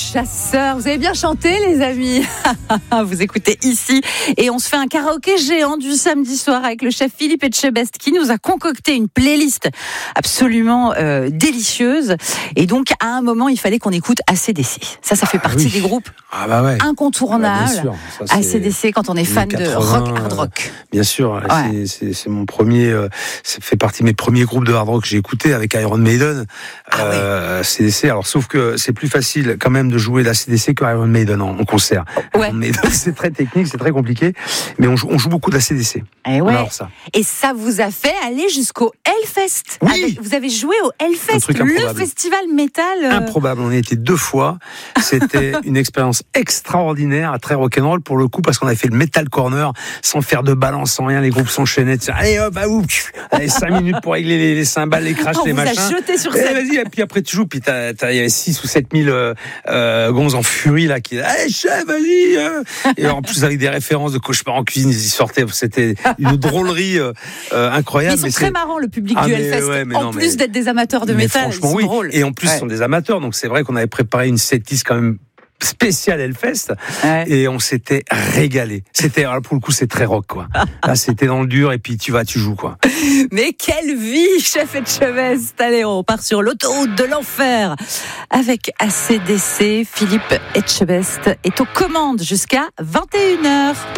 chasseurs. Vous avez bien chanté, les amis. Vous écoutez ici. Et on se fait un karaoké géant du samedi soir avec le chef Philippe Etchebest qui nous a concocté une playlist absolument délicieuse. Et donc, à un moment, il fallait qu'on écoute AC/DC. Ça fait partie des groupes incontournables. Bien sûr. Ça, AC/DC quand on est fan 80, de rock, hard rock. Bien sûr. Ouais. C'est mon premier. Ça fait partie de mes premiers groupes de hard rock que j'ai écouté avec Iron Maiden. AC/DC. Alors, sauf que c'est plus facile quand même de jouer l'AC/DC que Iron Maiden en concert. Ouais. Iron Maiden, c'est très technique, c'est très compliqué, mais on joue beaucoup d'AC/DC. Et ça vous a fait aller jusqu'au Hellfest. Oui. Vous avez joué au Hellfest, le festival métal. Improbable. On y était 2 fois. C'était une expérience extraordinaire, très rock'n'roll pour le coup, parce qu'on avait fait le Metal Corner sans faire de balance, sans rien. Les groupes s'enchaînaient. Allez hop, allez 5 minutes pour régler les cymbales, les crashs, les machins. On vous a jeté sur scène. Vas-y, et puis après tu joues, puis il y avait 6 ou 7 000 gonzes en furie là qui allez chef, vas-y. Et en plus avec des références de Cauchemar en cuisine, ils y sortaient. C'était une drôlerie incroyable. Ils sont très marrants, le public du Hellfest. En plus d'être des amateurs de métal, ils sont drôles. Et en plus, ils sont des amateurs. Donc c'est vrai qu'on avait préparé une setlist quand même spécial Hellfest et on s'était régalé. Alors pour le coup, c'est très rock quoi. Là, c'était dans le dur et puis tu joues quoi. Mais quelle vie, chef Etchebest. Allez, on part sur l'autoroute de l'enfer avec AC/DC. Philippe Etchebest est aux commandes jusqu'à 21h.